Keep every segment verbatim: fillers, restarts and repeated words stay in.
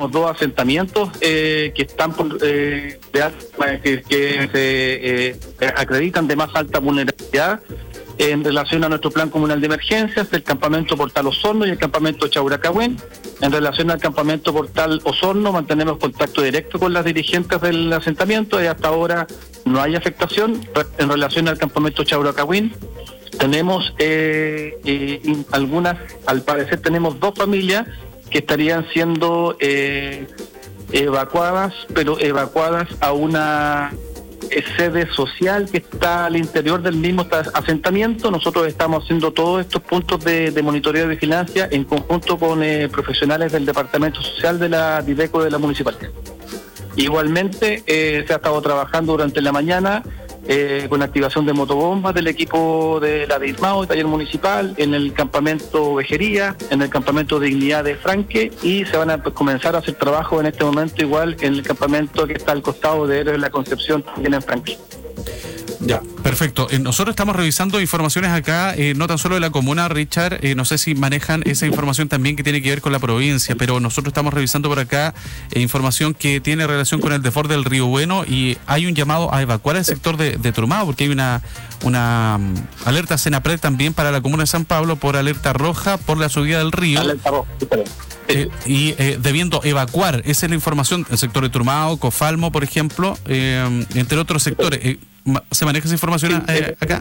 tenemos dos asentamientos eh, que están por, eh, de alta, que, que se eh, acreditan de más alta vulnerabilidad en relación a nuestro plan comunal de emergencias, el campamento Portal Osorno y el campamento Chauracahuen. En relación al campamento Portal Osorno, mantenemos contacto directo con las dirigentes del asentamiento y hasta ahora no hay afectación. En relación al campamento Chauracahuen, tenemos eh, eh, algunas, al parecer tenemos dos familias que estarían siendo eh, evacuadas, pero evacuadas a una sede social que está al interior del mismo asentamiento. Nosotros estamos haciendo todos estos puntos de, de monitoreo y vigilancia en conjunto con eh, profesionales del Departamento Social de la Dideco de la Municipalidad. Igualmente eh, se ha estado trabajando durante la mañana eh, con activación de motobombas del equipo de la DISMAO, el taller municipal, en el campamento Vejería, en el campamento Dignidad de Franque, y se van a pues, comenzar a hacer trabajo en este momento igual en el campamento que está al costado de Héroes de la Concepción, también en Franque. Ya, perfecto. Eh, nosotros estamos revisando informaciones acá, eh, no tan solo de la comuna, Richard, eh, no sé si manejan esa información también que tiene que ver con la provincia, pero nosotros estamos revisando por acá eh, información que tiene relación con el desborde del Río Bueno, y hay un llamado a evacuar el sector de, de Trumao, porque hay una una um, alerta Senapred también para la comuna de San Pablo por alerta roja por la subida del río. Alerta roja, Eh, y eh, debiendo evacuar, esa es la información, el sector de Trumao, Cofalmo, por ejemplo, eh, entre otros sectores. Eh, ¿Se maneja esa información eh, acá?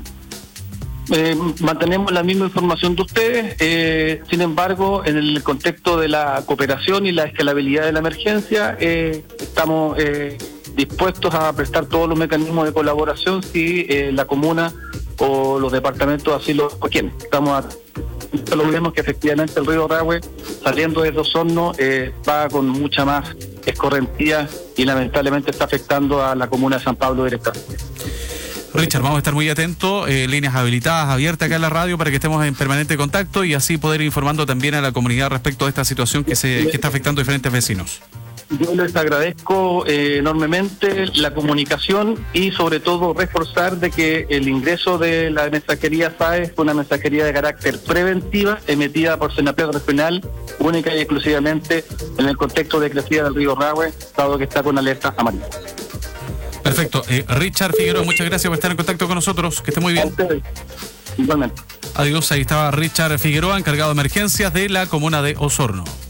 Eh, mantenemos la misma información de ustedes, eh, sin embargo, en el contexto de la cooperación y la escalabilidad de la emergencia, eh, estamos eh, dispuestos a prestar todos los mecanismos de colaboración si eh, la comuna o los departamentos así lo requieren. Estamos a lo vemos que efectivamente el río Rahue, saliendo de Osorno, eh, va con mucha más escorrentía y lamentablemente está afectando a la comuna de San Pablo directamente. Richard, vamos a estar muy atentos, eh, líneas habilitadas, abiertas acá en la radio para que estemos en permanente contacto y así poder ir informando también a la comunidad respecto a esta situación que se que está afectando a diferentes vecinos. Yo les agradezco eh, enormemente la comunicación y sobre todo reforzar de que el ingreso de la mensajería S A E fue una mensajería de carácter preventiva emitida por Senapred Regional, única y exclusivamente en el contexto de crecida del río Rahue, dado que está con alerta amarilla. Perfecto. Eh, Richard Figueroa, muchas gracias por estar en contacto con nosotros. Que esté muy bien. Igualmente. Adiós, ahí estaba Richard Figueroa, encargado de emergencias de la comuna de Osorno.